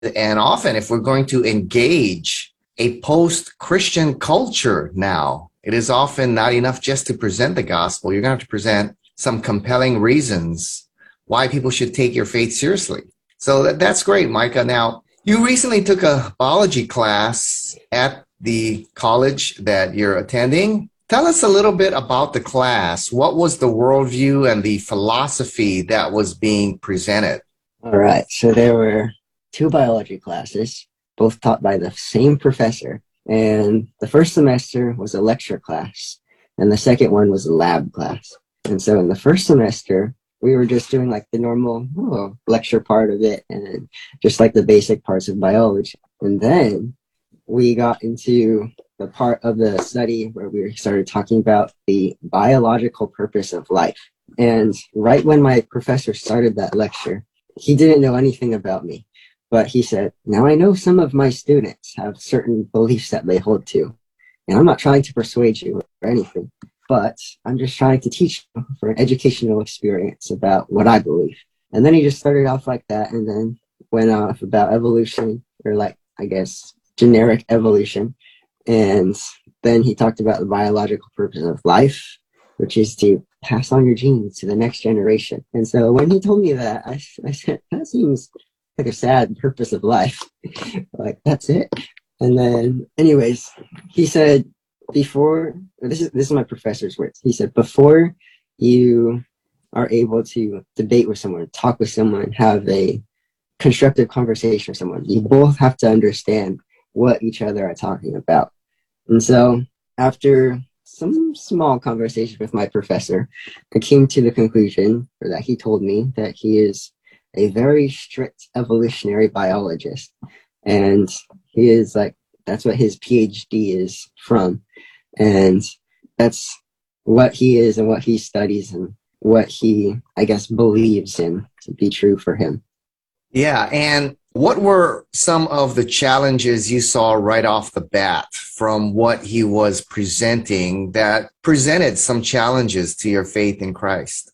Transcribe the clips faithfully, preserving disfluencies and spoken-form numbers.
And often, if we're going to engage a post-Christian culture now, it is often not enough just to present the gospel. You're going to have to present some compelling reasons why people should take your faith seriously. So that, that's great, Micah. Now, you recently took a biology class at the college that you're attending. Tell us a little bit about the class. What was the worldview and the philosophy that was being presented? All right. So there were two biology classes, both taught by the same professor. And the first semester was a lecture class, and the second one was a lab class. And so in the first semester, we were just doing like the normal oh, lecture part of it and just like the basic parts of biology. And then we got into the part of the study where we started talking about the biological purpose of life. And right when my professor started that lecture, he didn't know anything about me, but he said, now I know some of my students have certain beliefs that they hold to, and I'm not trying to persuade you or anything, but I'm just trying to teach you for an educational experience about what I believe. And then he just started off like that and then went off about evolution, or like, I guess, generic evolution. And then he talked about the biological purpose of life, which is to pass on your genes to the next generation. And so when he told me that, I, I said, that seems like a sad purpose of life. Like, that's it. And then anyways, he said, before, this is, this is my professor's words. He said, before you are able to debate with someone, talk with someone, have a constructive conversation with someone, you both have to understand what each other are talking about. And so after some small conversation with my professor, I came to the conclusion, or that he told me, that he is a very strict evolutionary biologist. And he is like, that's what his PhD is from. And that's what he is and what he studies and what he, I guess, believes in to be true for him. Yeah. And what were some of the challenges you saw right off the bat from what he was presenting that presented some challenges to your faith in Christ?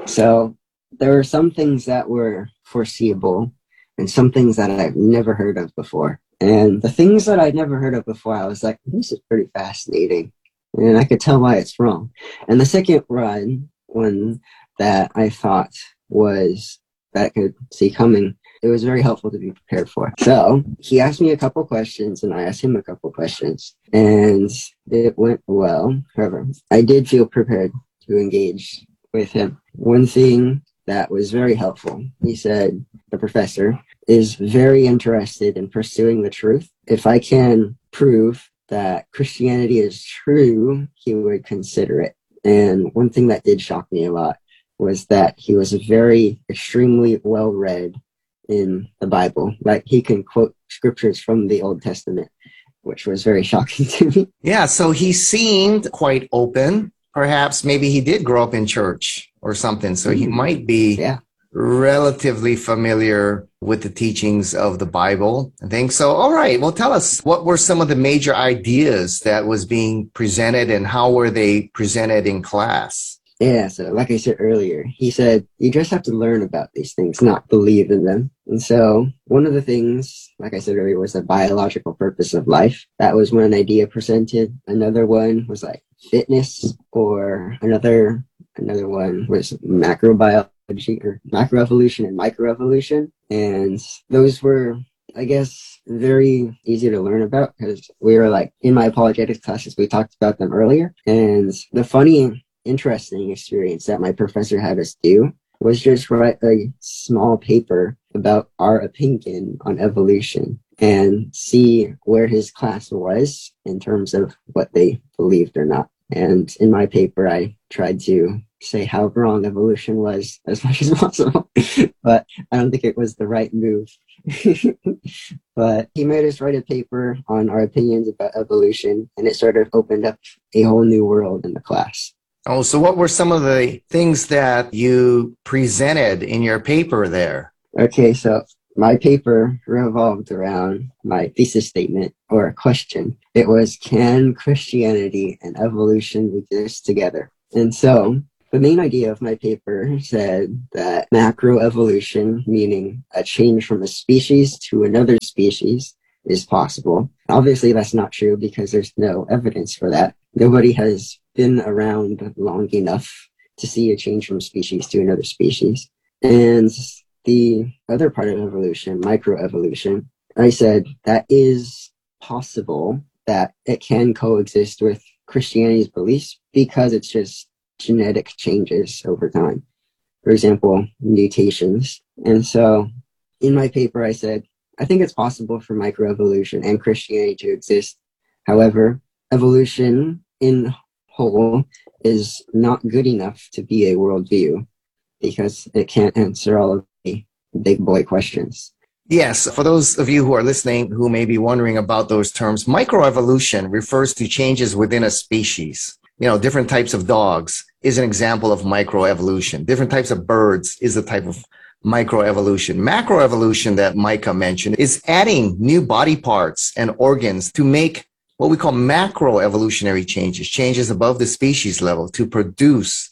So there were some things that were foreseeable and some things that I've never heard of before. And the things that I'd never heard of before, I was like, this is pretty fascinating. And I could tell why it's wrong. And the second one, one that I thought was, that I could see coming, it was very helpful to be prepared for. So he asked me a couple questions and I asked him a couple questions. And it went well. However, I did feel prepared to engage with him. One thing that was very helpful, he said, the professor is very interested in pursuing the truth. If I can prove that Christianity is true, he would consider it. And one thing that did shock me a lot was that he was very extremely well read in the Bible. Like, he can quote scriptures from the Old Testament, which was very shocking to me. Yeah, so he seemed quite open. Perhaps maybe he did grow up in church or something, so he might be yeah. relatively familiar with the teachings of the Bible. I think so. All right. Well, tell us, what were some of the major ideas that was being presented and how were they presented in class? Yeah, so like I said earlier, he said, you just have to learn about these things, not believe in them. And so one of the things, like I said earlier, was the biological purpose of life. That was one idea presented. Another one was like fitness, or another another one was macrobiology, or macroevolution and microevolution. And those were, I guess, very easy to learn about because we were like, in my apologetics classes, we talked about them earlier. And the funny interesting experience that my professor had us do was just write a small paper about our opinion on evolution and see where his class was in terms of what they believed or not. And in my paper, I tried to say how wrong evolution was as much as possible, but I don't think it was the right move. But he made us write a paper on our opinions about evolution, and it sort of opened up a whole new world in the class. Oh, so what were some of the things that you presented in your paper there? Okay, so my paper revolved around my thesis statement, or a question. It was, can Christianity and evolution exist together? And so The main idea of my paper said that macroevolution, meaning a change from a species to another species, is possible. Obviously, that's not true because there's no evidence for that. Nobody has been around long enough to see a change from species to another species. And the other part of evolution, microevolution, I said that is possible, that it can coexist with Christianity's beliefs because it's just genetic changes over time. For example, mutations. And so in my paper, I said, I think it's possible for microevolution and Christianity to exist. However, evolution in whole is not good enough to be a worldview because it can't answer all of the big boy questions. Yes, for those of you who are listening who may be wondering about those terms, microevolution refers to changes within a species. You know, different types of dogs is an example of microevolution. Different types of birds is a type of microevolution. Macroevolution that Micah mentioned is adding new body parts and organs to make what we call macroevolutionary changes, changes above the species level to produce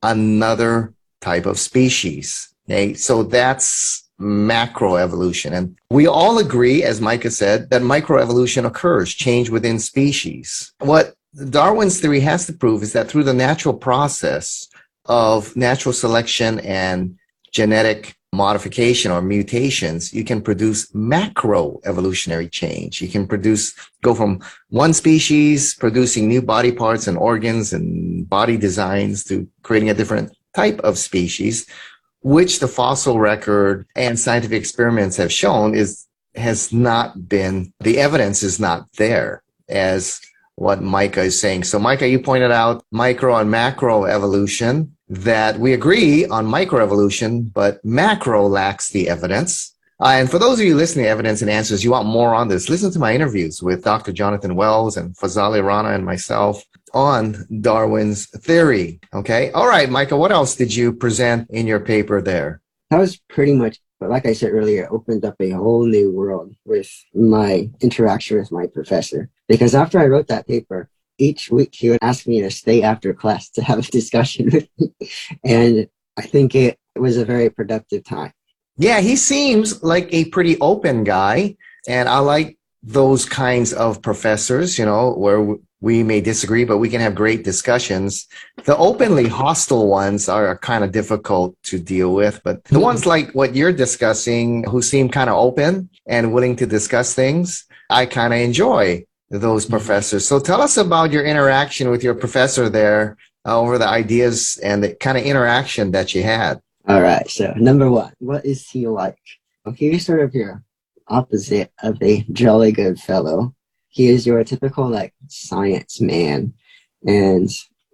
another type of species. Okay, so that's macroevolution. And we all agree, as Micah said, that microevolution occurs, change within species. What Darwin's theory has to prove is that through the natural process of natural selection and genetic modification or mutations, you can produce macro evolutionary change. You can produce, go from one species producing new body parts and organs and body designs to creating a different type of species, which the fossil record and scientific experiments have shown is has not been, the evidence is not there as what Micah is saying. So Micah, you pointed out micro and macro evolution, that we agree on microevolution, but macro lacks the evidence. Uh, and for those of you listening to Evidence and Answers, you want more on this, listen to my interviews with Doctor Jonathan Wells and Fazali Rana and myself on Darwin's theory. Okay. All right, Micah, what else did you present in your paper there? That was pretty much, but like I said earlier, it opened up a whole new world with my interaction with my professor. Because after I wrote that paper, each week he would ask me to stay after class to have a discussion with me. And I think it was a very productive time. Yeah, he seems like a pretty open guy. And I like those kinds of professors, you know, where we may disagree, but we can have great discussions. The openly hostile ones are kind of difficult to deal with. But the ones like what you're discussing, who seem kind of open and willing to discuss things, I kind of enjoy those professors. So tell us about your interaction with your professor there uh, over the ideas and the kind of interaction that you had. All right. So number one, what is he like? Well, he's sort of your opposite of a jolly good fellow. He is your typical like science man, and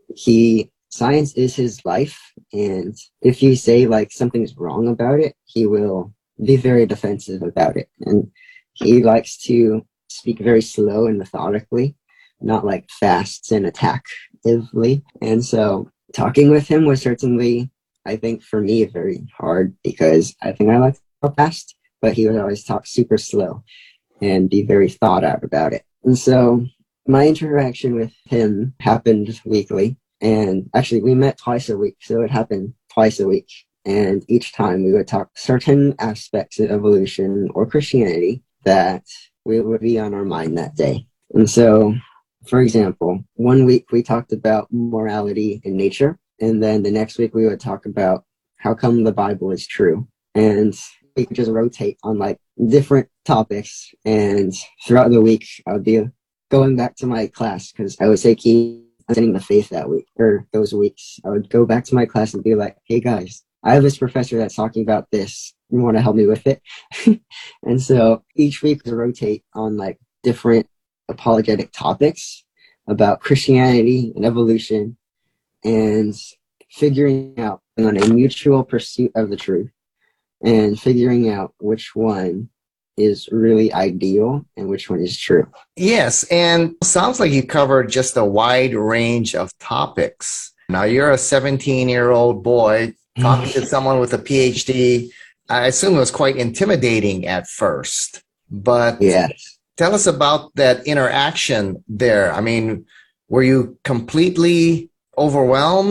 he science is his life. And if you say like something's wrong about it, he will be very defensive about it. And he likes to speak very slow and methodically, not like fast and attackively. And so talking with him was certainly, I think for me, very hard because I think I like to talk fast, but he would always talk super slow and be very thought out about it. And so my interaction with him happened weekly. And actually we met twice a week. So it happened twice a week. And each time we would talk certain aspects of evolution or Christianity that we would be on our mind that day. And so, for example, one week we talked about morality in nature. And then the next week we would talk about how come the Bible is true. And we could just rotate on like different topics. And throughout the week, I would be going back to my class because I was taking understanding the faith that week or those weeks. I would go back to my class and be like, hey guys, I have this professor that's talking about this. You want to help me with it? And so each week we rotate on like different apologetic topics about Christianity and evolution and figuring out on a mutual pursuit of the truth and figuring out which one is really ideal and which one is true. Yes, and sounds like you covered just a wide range of topics. Now you're a seventeen-year-old boy talking to someone with a P H D. I assume it was quite intimidating at first, but yes. Tell us about that interaction there. I mean, were you completely overwhelmed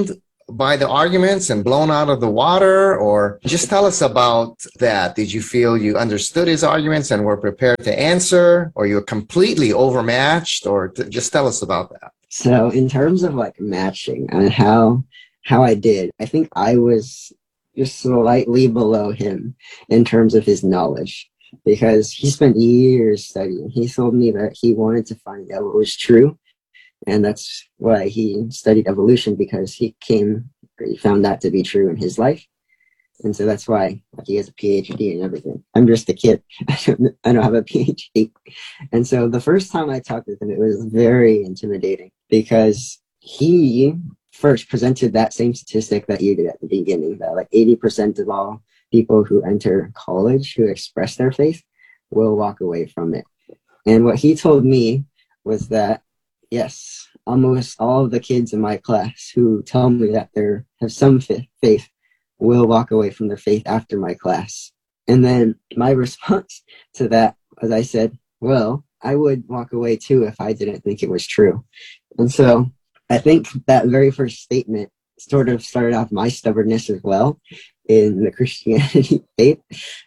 by the arguments and blown out of the water? Or just tell us about that. Did you feel you understood his arguments and were prepared to answer, or you were completely overmatched? Or t- just tell us about that. So in terms of like matching and how how I did, I think I was just slightly below him in terms of his knowledge, because he spent years studying. He told me that he wanted to find out what was true, and that's why he studied evolution, because he came, he found that to be true in his life. And so that's why like, he has a P H D and everything. I'm just a kid. I don't, I don't have a P H D. And so the first time I talked with him, it was very intimidating, because he first presented that same statistic that you did at the beginning, that like eighty percent of all people who enter college who express their faith will walk away from it. And what he told me was that, yes, almost all of the kids in my class who tell me that they have some faith will walk away from their faith after my class. And then my response to that, as I said, well, I would walk away too if I didn't think it was true. And so I think that very first statement sort of started off my stubbornness as well in the Christianity faith.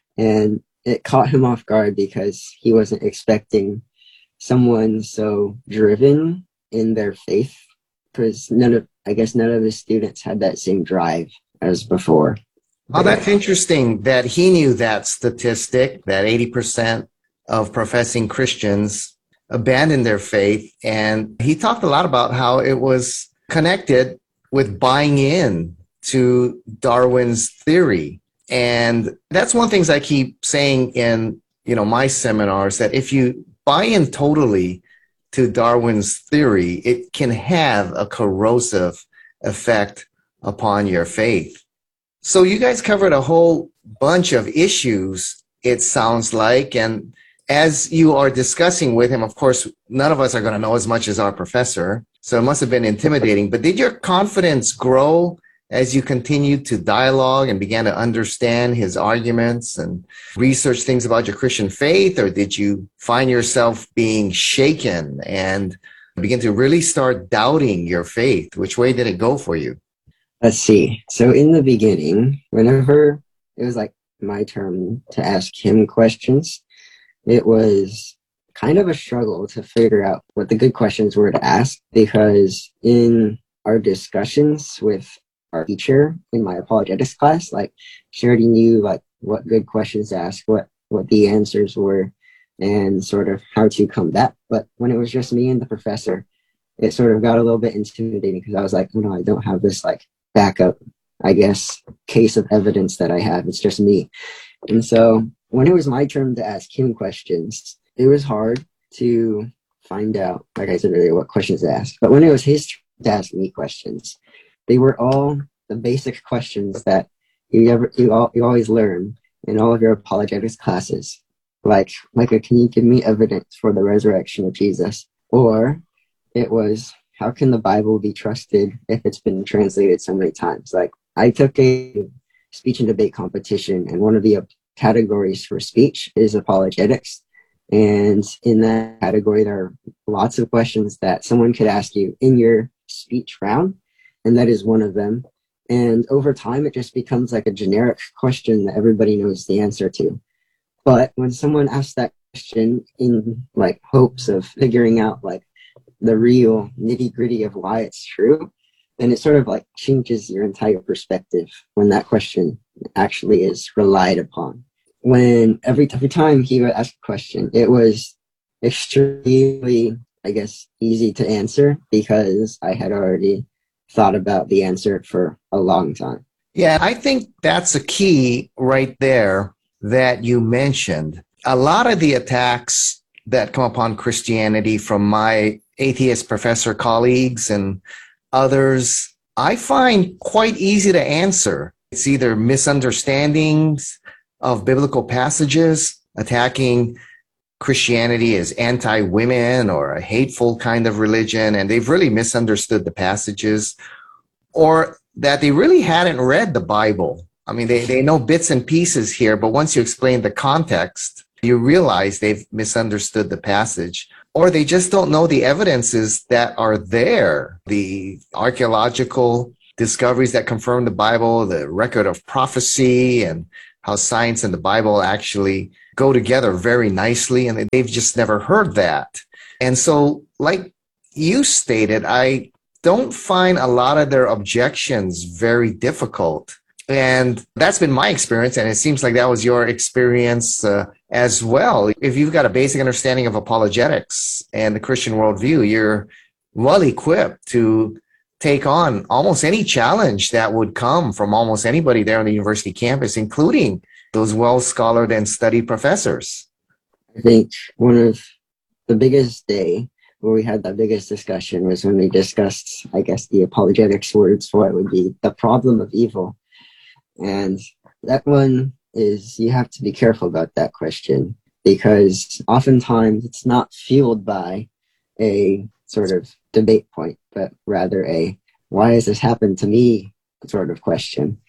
And it caught him off guard, because he wasn't expecting someone so driven in their faith, because none of, I guess none of his students had that same drive as before. Oh, that's interesting that he knew that statistic, that eighty percent of professing Christians abandon their faith. And he talked a lot about how it was connected with buying in to Darwin's theory. And that's one of the things I keep saying in, you know, my seminars, that if you buy in totally to Darwin's theory, it can have a corrosive effect upon your faith. So you guys covered a whole bunch of issues, it sounds like. And as you are discussing with him, of course, none of us are going to know as much as our professor. So it must have been intimidating. But did your confidence grow as you continued to dialogue and began to understand his arguments and research things about your Christian faith? Or did you find yourself being shaken and begin to really start doubting your faith? Which way did it go for you? Let's see. So in the beginning, whenever it was like my turn to ask him questions, it was kind of a struggle to figure out what the good questions were to ask, because in our discussions with our teacher in my apologetics class, like she already knew like what good questions to ask, what, what the answers were, and sort of how to combat. But when it was just me and the professor, it sort of got a little bit intimidating, because I was like, oh no, I don't have this like backup, I guess, case of evidence that I have. It's just me. And so when it was my turn to ask him questions, it was hard to find out, like I said earlier, what questions to ask. But when it was his turn to ask me questions, they were all the basic questions that you ever you, all, you always learn in all of your apologetics classes. Like, Micah, can you give me evidence for the resurrection of Jesus? Or it was, how can the Bible be trusted if it's been translated so many times? Like, I took a speech and debate competition, and one of the categories for speech is apologetics. And in that category, there are lots of questions that someone could ask you in your speech round, and that is one of them. And over time, it just becomes like a generic question that everybody knows the answer to. But when someone asks that question in like hopes of figuring out like the real nitty gritty of why it's true, then it sort of like changes your entire perspective when that question actually is relied upon. When every, every time he would ask a question, it was extremely, I guess, easy to answer, because I had already thought about the answer for a long time. Yeah, I think that's a key right there that you mentioned. A lot of the attacks that come upon Christianity from my atheist professor colleagues and others, I find quite easy to answer. It's either misunderstandings of biblical passages, attacking Christianity as anti-women or a hateful kind of religion, and they've really misunderstood the passages, or that they really hadn't read the Bible. I mean, they, they know bits and pieces here, but once you explain the context, you realize they've misunderstood the passage, or they just don't know the evidences that are there, the archaeological discoveries that confirm the Bible, the record of prophecy, and how science and the Bible actually go together very nicely. And they've just never heard that. And so, like you stated, I don't find a lot of their objections very difficult. And that's been my experience, and it seems like that was your experience uh, as well. If you've got a basic understanding of apologetics and the Christian worldview, you're well equipped to take on almost any challenge that would come from almost anybody there on the university campus, including those well-scholared and studied professors. I think one of the biggest day where we had the biggest discussion was when we discussed, I guess, the apologetics words for it would be the problem of evil. And that one is, you have to be careful about that question, because oftentimes it's not fueled by a sort of debate point, but rather a, why has this happened to me sort of question.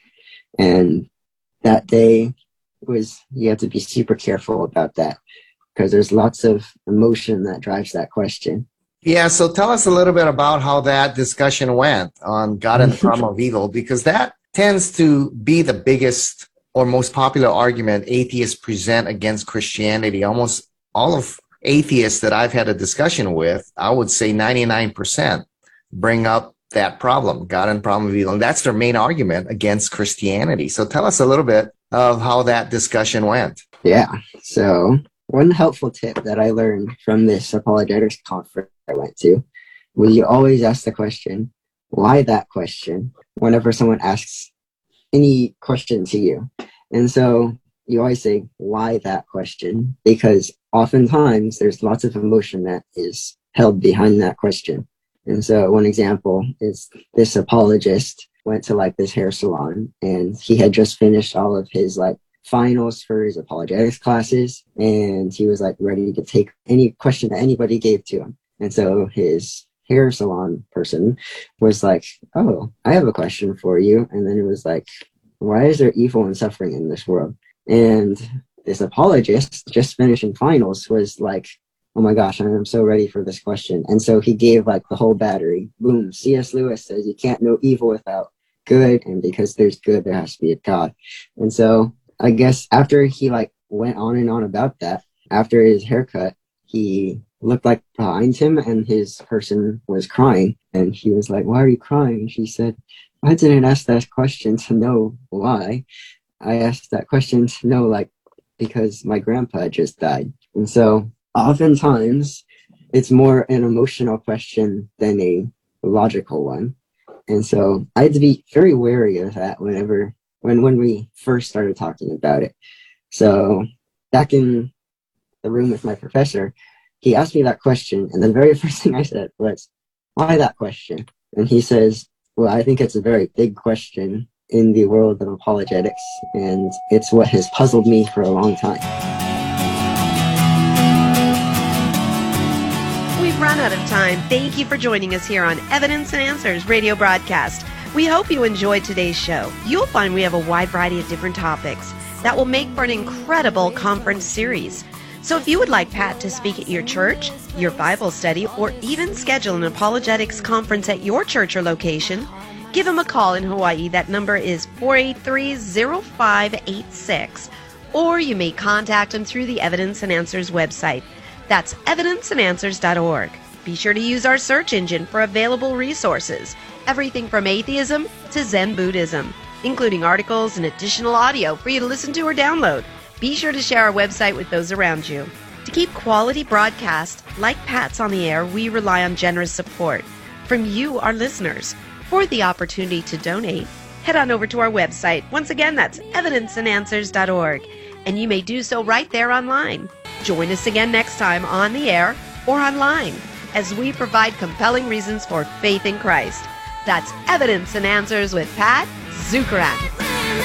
And that day was, you have to be super careful about that, because there's lots of emotion that drives that question. Yeah, so tell us a little bit about how that discussion went on God and the problem of evil, because that tends to be the biggest or most popular argument atheists present against Christianity. Almost all of atheists that I've had a discussion with, I would say ninety-nine percent bring up that problem, God and problem of evil. And that's their main argument against Christianity. So tell us a little bit of how that discussion went. Yeah, so one helpful tip that I learned from this apologetics conference I went to was you always ask the question, why that question, whenever someone asks any question to you. And so you always say, why that question? Because oftentimes there's lots of emotion that is held behind that question. And so one example is this apologist went to like this hair salon, and he had just finished all of his like finals for his apologetics classes, and he was like ready to take any question that anybody gave to him. And so his hair salon person was like, oh, I have a question for you. And then it was like, why is there evil and suffering in this world? And this apologist just finishing finals was like, oh my gosh, I'm so ready for this question. And so he gave like the whole battery. Boom. C S Lewis says you can't know evil without good. And because there's good, there has to be a God. And so I guess after he like went on and on about that, after his haircut, he looked like behind him and his person was crying. And he was like, why are you crying? And she said, I didn't ask that question to know why. I asked that question to know, like, because my grandpa just died. And so oftentimes it's more an emotional question than a logical one. And so I had to be very wary of that whenever, when, when we first started talking about it. So back in the room with my professor, he asked me that question, and the very first thing I said was, why that question? And he says, well, I think it's a very big question in the world of apologetics, and it's what has puzzled me for a long time. We've run out of time. Thank you for joining us here on Evidence and Answers radio broadcast. We hope you enjoyed today's show. You'll find we have a wide variety of different topics that will make for an incredible conference series. So if you would like Pat to speak at your church, your Bible study, or even schedule an apologetics conference at your church or location, give him a call in Hawaii. That number is four eight three, zero five eight six. Or you may contact him through the Evidence and Answers website. That's evidence and answers dot org. Be sure to use our search engine for available resources, everything from atheism to Zen Buddhism, including articles and additional audio for you to listen to or download. Be sure to share our website with those around you. To keep quality broadcasts like Pat's on the air, we rely on generous support from you, our listeners. For the opportunity to donate, head on over to our website. Once again, that's evidence and answers dot org, and you may do so right there online. Join us again next time on the air or online as we provide compelling reasons for faith in Christ. That's Evidence and Answers with Pat Zukeran.